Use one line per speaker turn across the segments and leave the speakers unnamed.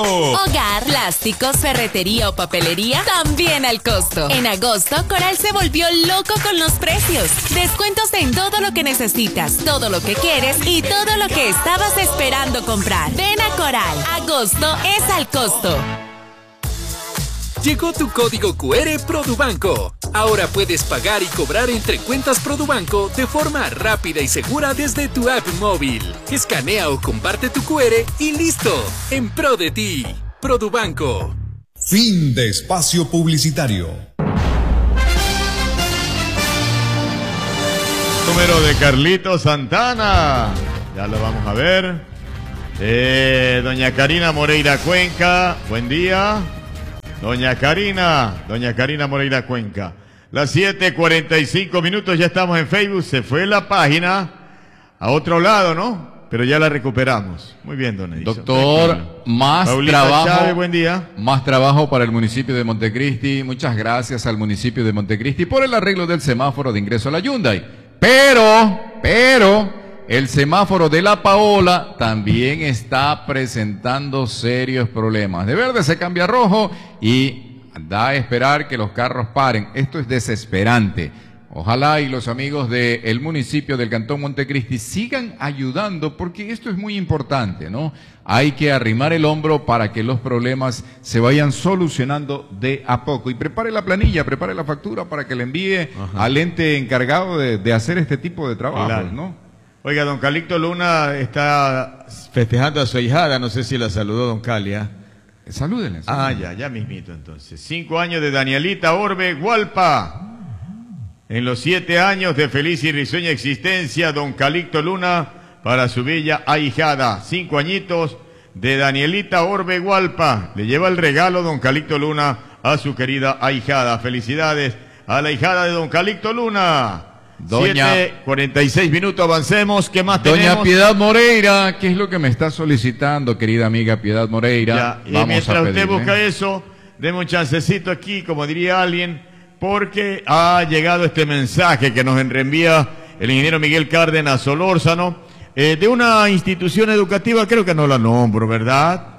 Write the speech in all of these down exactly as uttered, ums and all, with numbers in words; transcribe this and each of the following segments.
Hogar, plásticos, ferretería o papelería, también al costo. En agosto, Coral se volvió loco con los precios. Descuentos en todo lo que necesitas, todo lo que quieres y todo lo que estabas esperando comprar. Ven a Coral. Agosto es al costo.
Llegó tu código cu erre Produbanco. Ahora puedes pagar y cobrar entre cuentas Produbanco de forma rápida y segura desde tu app móvil. Escanea o comparte tu cu erre y listo. En pro de ti. Produbanco.
Fin de espacio publicitario.
Número de Carlito Santana. Ya lo vamos a ver. Eh, doña Karina Moreira Cuenca. Buen día. Doña Karina, doña Karina Moreira Cuenca. Las siete cuarenta y cinco minutos, ya estamos en Facebook. Se fue la página a otro lado, ¿no? Pero ya la recuperamos. Muy bien, don Edison.
Doctor,
Tranquilo.
más
Paulita
trabajo.
Chávez, buen día.
Más trabajo para el municipio de Montecristi. Muchas gracias al municipio de Montecristi por el arreglo del semáforo de ingreso a la Hyundai. Pero, pero, el semáforo de La Paola también está presentando serios problemas. De verde se cambia a rojo y da a esperar que los carros paren. Esto es desesperante. Ojalá y los amigos del municipio del Cantón Montecristi sigan ayudando, porque esto es muy importante, ¿no? Hay que arrimar el hombro para que los problemas se vayan solucionando de a poco. Y prepare la planilla, prepare la factura para que le envíe Ajá. al ente encargado de, de hacer este tipo de trabajos, claro. ¿no?
Oiga, don Calixto Luna está festejando a su ahijada, no sé si la saludó don Calia.
Salúdenle.
Ah, ya, ya mismito entonces. Cinco años de Danielita Orbe Hualpa. En los siete años de feliz y risueña existencia, don Calixto Luna para su bella ahijada. Cinco añitos de Danielita Orbe Hualpa. Le lleva el regalo don Calixto Luna a su querida ahijada. Felicidades a la ahijada de don Calixto Luna.
Doña
siete cuarenta y seis minutos, avancemos. ¿Qué más
Doña
tenemos?
Piedad Moreira, ¿qué es lo que me está solicitando, querida amiga Piedad Moreira?
Ya, y
Vamos
mientras
a
usted
pedirle.
busca eso, deme un chancecito aquí, como diría alguien, porque ha llegado este mensaje que nos reenvía el ingeniero Miguel Cárdenas Solórzano, eh, de una institución educativa, creo que no la nombro, ¿verdad?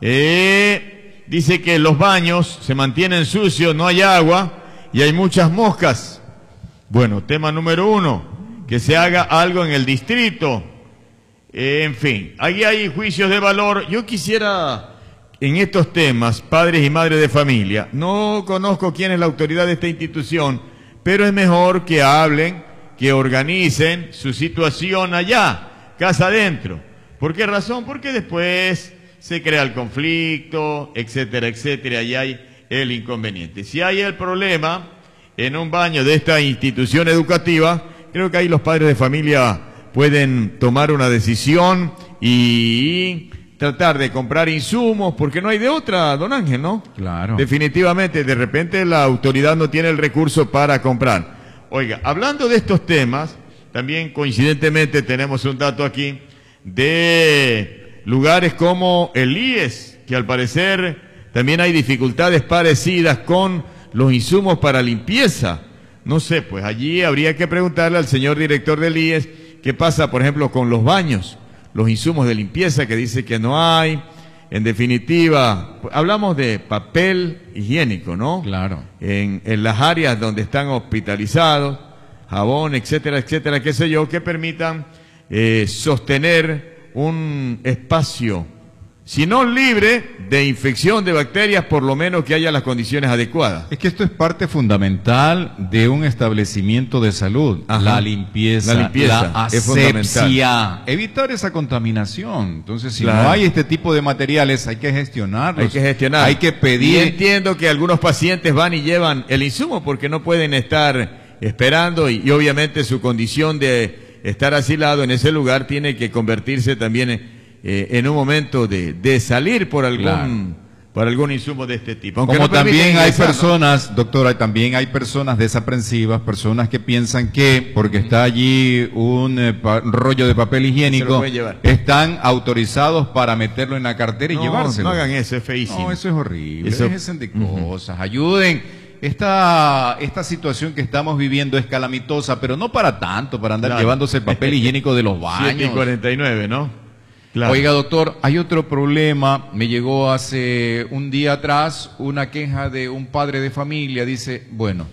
Eh, dice que los baños se mantienen sucios, no hay agua y hay muchas moscas. Bueno, tema número uno, que se haga algo en el distrito. Eh, en fin, ahí hay juicios de valor. Yo quisiera, en estos temas, padres y madres de familia, no conozco quién es la autoridad de esta institución, pero es mejor que hablen, que organicen su situación allá, casa adentro. ¿Por qué razón? Porque después se crea el conflicto, etcétera, etcétera, y hay el inconveniente. Si hay el problema en un baño de esta institución educativa, creo que ahí los padres de familia pueden tomar una decisión y tratar de comprar insumos, porque no hay de otra, don Ángel, ¿no?
Claro.
Definitivamente, de repente la autoridad no tiene el recurso para comprar. Oiga, hablando de estos temas, también coincidentemente tenemos un dato aquí de lugares como el I E S, que al parecer también hay dificultades parecidas con los insumos para limpieza. No sé, pues allí habría que preguntarle al señor director del I E S qué pasa, por ejemplo, con los baños, los insumos de limpieza que dice que no hay. En definitiva, hablamos de papel higiénico, ¿no?
Claro.
En, en las áreas donde están hospitalizados, jabón, etcétera, etcétera, qué sé yo, que permitan eh, sostener un espacio, si no libre de infección de bacterias, por lo menos que haya las condiciones adecuadas.
Es que esto es parte fundamental de un establecimiento de salud.
Ajá.
La limpieza,
La limpieza
la
es
asepsia, evitar esa contaminación. Entonces, si
Claro.
no hay este tipo de materiales, hay que gestionarlos.
Hay que gestionar.
Hay que
Y
pedir.
entiendo que algunos pacientes van y llevan el insumo porque no pueden estar esperando y, y obviamente su condición de estar asilado en ese lugar tiene que convertirse también en, eh, en un momento de, de salir por algún,
Claro.
por algún insumo de este tipo. Aunque
Como
no permiten
también hay
ingresar, ¿no?
personas, doctora, también hay personas desaprensivas, personas que piensan que porque está allí un eh, pa- rollo de papel
Se lo
higiénico,
puede llevar.
están autorizados para meterlo en la cartera y
No,
llevárselo.
no hagan eso, es feísimo.
No, eso es horrible.
Eso-
Déjense de cosas, ayuden. Esta, esta situación que estamos viviendo es calamitosa, pero no para tanto, para andar
Claro.
llevándose el papel higiénico de los
siete y
baños.
cuarenta y nueve, ¿no?
Claro. Oiga, doctor, hay otro problema. Me llegó hace un día atrás una queja de un padre de familia. Dice, bueno,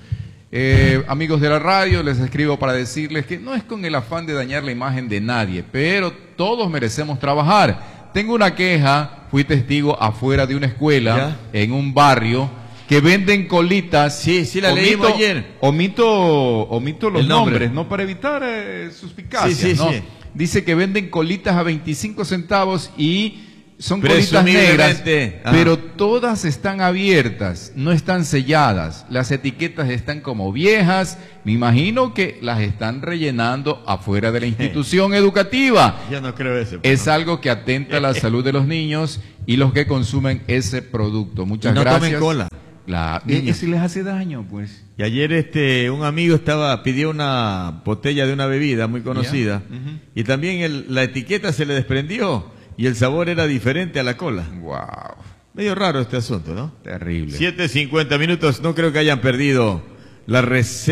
eh, amigos de la radio, les escribo para decirles que no es con el afán de dañar la imagen de nadie, pero todos merecemos trabajar. Tengo una queja, fui testigo afuera de una escuela, ¿ya?, en un barrio, que venden colitas.
Sí, sí la leímos
omito,
ayer.
Omito, omito los
nombre.
nombres, no para evitar eh, suspicacias,
sí, sí,
¿no?
Sí.
Dice que venden colitas a veinticinco centavos y son colitas negras, pero todas están abiertas, no están selladas. Las etiquetas están como viejas. Me imagino que las están rellenando afuera de la institución educativa.
Yo no creo eso.
Es no. algo que atenta a la salud de los niños y los que consumen ese producto. Muchas
no
gracias.
Tomen cola.
La, y si les hace daño, pues.
Y ayer este un amigo estaba pidió una botella de una bebida muy conocida,
yeah. uh-huh.
y también el, la etiqueta se le desprendió y el sabor era diferente a la cola.
Wow.
Medio raro este asunto, ¿no?
Terrible.
siete cincuenta minutos, no creo que hayan perdido la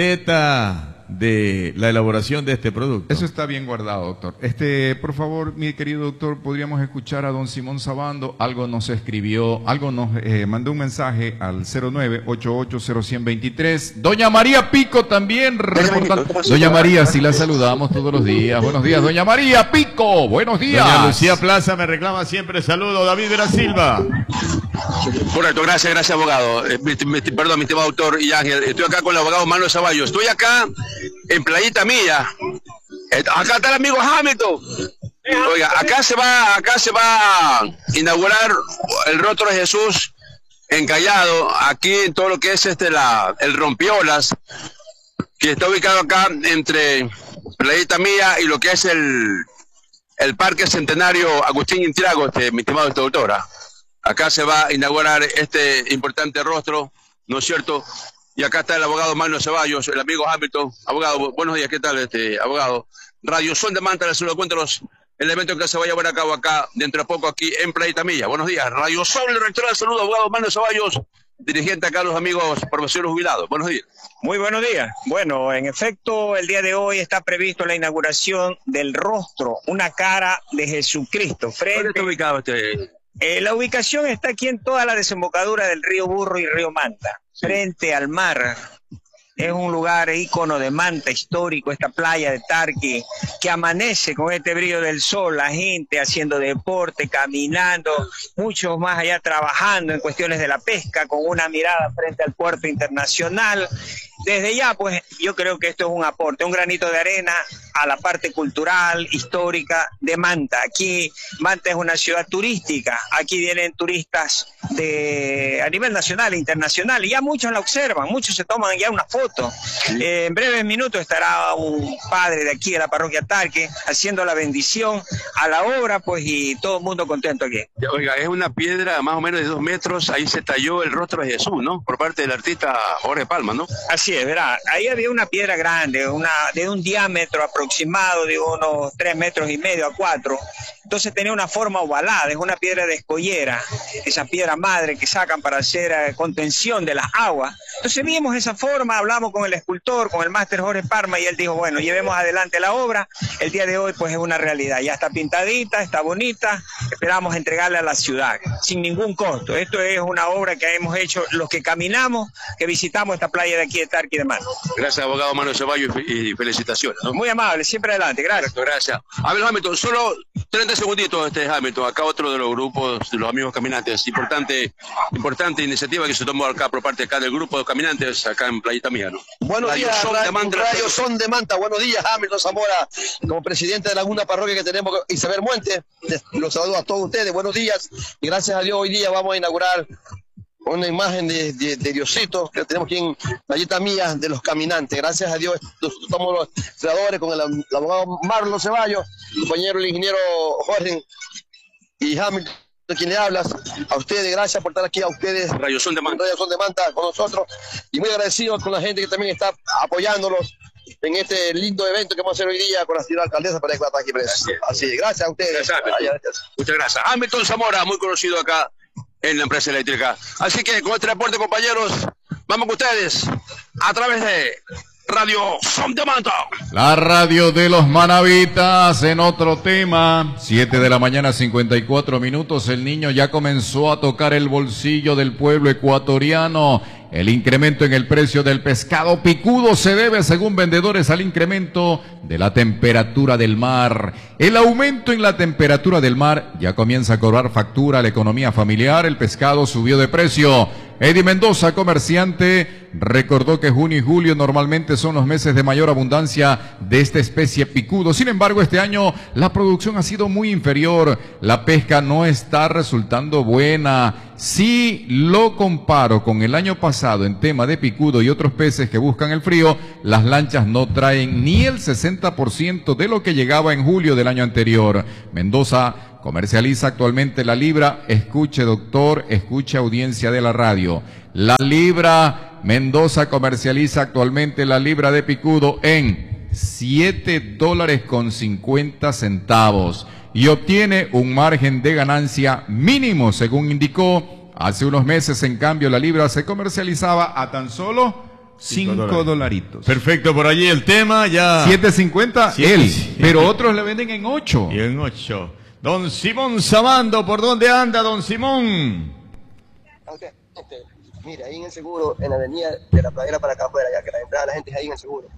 receta de la elaboración de este producto.
Eso está bien guardado, doctor. Este, por favor, mi querido doctor, podríamos escuchar a don Simón Sabando. Algo nos escribió, algo nos eh, mandó un mensaje al cero nueve ocho ocho cero uno cero dos tres. Doña María Pico también reportando. Doña María, si la saludamos todos los días. Buenos días, doña María Pico. Buenos días.
Doña Lucía Plaza me reclama siempre saludo. David de la Silva.
Correcto, gracias, gracias, abogado. Eh, mi, mi, perdón, mi estimado doctor y Ángel. Estoy acá con el abogado Manuel Ceballos. Estoy acá en Playita Mía. Acá está el amigo Hamilton. Oiga, acá se va, acá se va a inaugurar el rostro de Jesús encallado, aquí en todo lo que es este la el rompiolas, que está ubicado acá entre Playita Mía y lo que es el el Parque Centenario Agustín Intriago, este, mi estimado este doctora. Acá se va a inaugurar este importante rostro, ¿no es cierto? Y acá está el abogado Manuel Ceballos, el amigo Hamilton. Abogado, buenos días, ¿qué tal, este abogado? Radio Son de Manta, les cuento los elementos que se va a llevar a cabo acá, dentro de poco, aquí en Playita Mía. Buenos días, Radio Son, el rector de salud, abogado Manuel Ceballos, dirigente acá a los amigos profesores jubilados. Buenos días.
Muy buenos días. Bueno, en efecto, el día de hoy está previsto la inauguración del rostro, una cara de Jesucristo. Frente...
¿Dónde está ubicado este...?
Eh, la ubicación está aquí en toda la desembocadura del río Burro y río Manta, frente al mar. Es un lugar ícono de Manta, histórico, esta playa de Tarqui, que amanece con este brillo del sol, la gente haciendo deporte, caminando, muchos más allá trabajando en cuestiones de la pesca, con una mirada frente al puerto internacional. Desde ya, pues, yo creo que esto es un aporte, un granito de arena a la parte cultural, histórica de Manta. Aquí, Manta es una ciudad turística, aquí vienen turistas de a nivel nacional e internacional, y ya muchos la observan, muchos se toman ya una foto. Eh, en breves minutos estará un padre de aquí, de la parroquia Tarque, haciendo la bendición a la obra, pues, y todo el mundo contento aquí.
Oiga, es una piedra más o menos de dos metros, ahí se talló el rostro de Jesús, ¿no? Por parte del artista Jorge Palma, ¿no?
Así es, verá, ahí había una piedra grande, una de un diámetro aproximado de unos tres metros y medio a cuatro. Entonces tenía una forma ovalada, es una piedra de escollera, esa piedra madre que sacan para hacer eh, contención de las aguas. Entonces vimos esa forma, hablamos con el escultor, con el máster Jorge Parma, y él dijo, bueno, llevemos adelante la obra. El día de hoy pues es una realidad, ya está pintadita, está bonita, esperamos entregarla a la ciudad, sin ningún costo. Esto es una obra que hemos hecho los que caminamos, que visitamos esta playa de aquí de Tarqui de Manta.
Gracias, abogado Manuel Ceballos, y felicitaciones, ¿no?
Muy amable, siempre adelante, gracias.
Gracias. A ver, Hamilton, solo treinta segunditos, este Hamilton, acá otro de los grupos, de los amigos caminantes, importante, importante iniciativa que se tomó acá por parte acá del grupo de caminantes, acá en Playita Mía, ¿no?
Buenos
Radio
días,
Son
Radio,
de Manta.
Radio Son de Manta, buenos días, Hamilton Zamora, como presidente de la segunda parroquia que tenemos, Isabel Muente, los saludo a todos ustedes, buenos días, y gracias a Dios hoy día vamos a inaugurar una imagen de, de, de Diosito que tenemos aquí en Playita Mía de los caminantes. Gracias a Dios estamos los creadores con el, el abogado Marlon Ceballos, el compañero el ingeniero Jorge y Hamilton, de quien le hablas, a ustedes, gracias por estar aquí, a ustedes,
Radio Son de Manta,
Radio Son de Manta con nosotros, y muy agradecidos con la gente que también está apoyándolos en este lindo evento que vamos a hacer hoy día con la señora alcaldesa para que estar aquí preso. Así, gracias a ustedes.
Gracias, gracias. Muchas gracias. Hamilton Zamora, muy conocido acá en la empresa eléctrica. Así que con este reporte, compañeros, vamos con ustedes a través de Radio Son de Manta.
La radio de los manavitas en otro tema. Siete de la mañana, cincuenta y cuatro minutos. El niño ya comenzó a tocar el bolsillo del pueblo ecuatoriano. El incremento en el precio del pescado picudo se debe, según vendedores, al incremento de la temperatura del mar. El aumento en la temperatura del mar ya comienza a cobrar factura a la economía familiar. El pescado subió de precio. Eddie Mendoza, comerciante, recordó que junio y julio normalmente son los meses de mayor abundancia de esta especie picudo. Sin embargo, este año la producción ha sido muy inferior. La pesca no está resultando buena. Si lo comparo con el año pasado en tema de picudo y otros peces que buscan el frío, las lanchas no traen ni el sesenta por ciento de lo que llegaba en julio del año anterior. Mendoza comercializa actualmente la libra. Escuche, doctor, escuche, audiencia de la radio. La libra, Mendoza comercializa actualmente la libra de picudo en siete dólares con cincuenta centavos y obtiene un margen de ganancia mínimo, según indicó. Hace unos meses, en cambio, la libra se comercializaba a tan solo cinco dolaritos.
Perfecto, por allí el tema ya.
siete cincuenta él, pero otros le venden en ocho.
Y en ocho. Don Simón Sabando, ¿por dónde anda, don Simón?
Okay, este, mire, ahí en el seguro, en la avenida de la pradera para acá afuera, ya que la entrada de la gente es ahí en el seguro.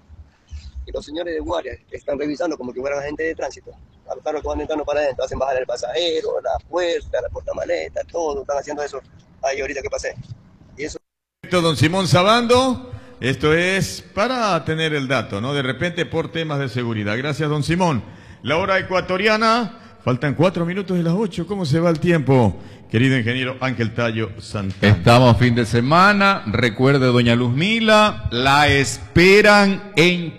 Y los señores de guardia están revisando como que fueran agentes de tránsito. A los carros que van entrando para adentro, hacen bajar el pasajero, la puerta, la portamaleta, todo, están haciendo eso ahí ahorita que pasé. Y eso...
Perfecto, don Simón Sabando. Esto es para tener el dato, ¿no? De repente por temas de seguridad. Gracias, don Simón. La hora ecuatoriana, faltan cuatro minutos de las ocho. ¿Cómo se va el tiempo, querido ingeniero Ángel Tallo Santana?
Estamos fin de semana. Recuerde, doña Luzmila, la esperan en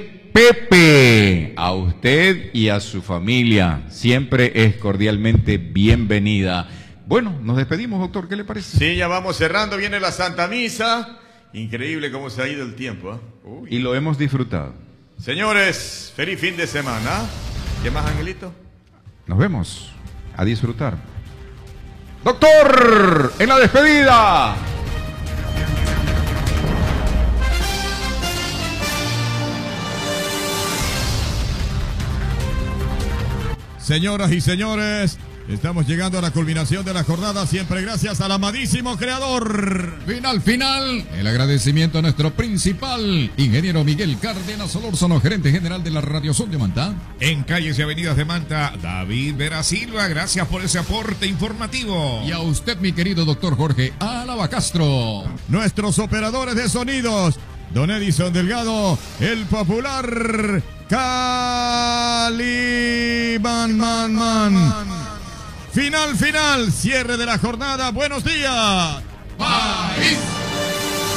Chepepe. A usted y a su familia siempre es cordialmente bienvenida. Bueno, nos despedimos, doctor. ¿Qué le parece?
Sí, ya vamos cerrando. Viene la Santa Misa. Increíble cómo se ha ido el tiempo, ¿eh? Uy.
Y lo hemos disfrutado.
Señores, feliz fin de semana. ¿Qué más, Angelito?
Nos vemos. A disfrutar. Doctor, en la despedida.
Señoras y señores, estamos llegando a la culminación de la jornada, siempre gracias al amadísimo creador.
Final, final, el agradecimiento a nuestro principal, ingeniero Miguel Cárdenas Solórzano, gerente general de la Radio Son de Manta.
En calles y avenidas de Manta, David Vera Silva, gracias por ese aporte informativo.
Y a usted, mi querido doctor Jorge Álava Castro.
Nuestros operadores de sonidos, don Edison Delgado, el popular Cali Man Man Man. Final, final, cierre de la jornada. Buenos días.